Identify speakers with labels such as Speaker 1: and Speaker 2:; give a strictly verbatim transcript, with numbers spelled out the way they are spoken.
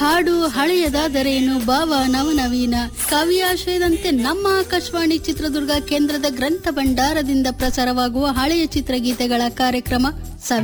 Speaker 1: ಹಾಡು ಹಳೆಯದಾದರೇನು, ಭಾವ ನವನವೀನ, ಕಾವ್ಯಾಶಯದಂತೆ ನಮ್ಮ ಆಕಾಶವಾಣಿ ಚಿತ್ರದುರ್ಗ ಕೇಂದ್ರದ ಗ್ರಂಥ ಭಂಡಾರದಿಂದ ಪ್ರಸಾರವಾಗುವ ಹಳೆಯ ಚಿತ್ರಗೀತೆಗಳ ಕಾರ್ಯಕ್ರಮ